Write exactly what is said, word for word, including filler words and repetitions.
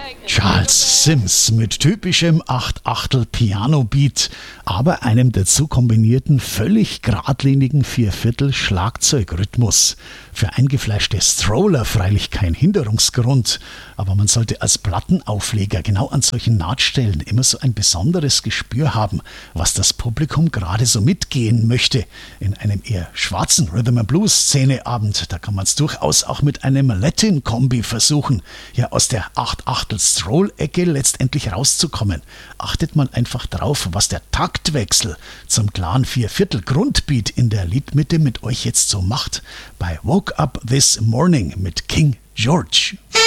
Charles Sims mit typischem acht-Achtel-Piano-Beat, aber einem dazu kombinierten, völlig geradlinigen Vierviertel-Schlagzeugrhythmus. Für eingefleischte Stroller freilich kein Hinderungsgrund, aber man sollte als Plattenaufleger genau an solchen Nahtstellen immer so ein besonderes Gespür haben, was das Publikum gerade so mitgehen möchte. In einem eher schwarzen Rhythm-and-Blues-Szene-Abend, da kann man es durchaus auch mit einem Latin-Kombi versuchen, ja aus der acht-Achtel-Stroll-Ecke letztendlich rauszukommen. Achtet mal einfach drauf, was der Taktwechsel zum klaren Vierviertel-Grundbeat in der Liedmitte mit euch jetzt so macht. Bei Woke Up This Morning mit King George.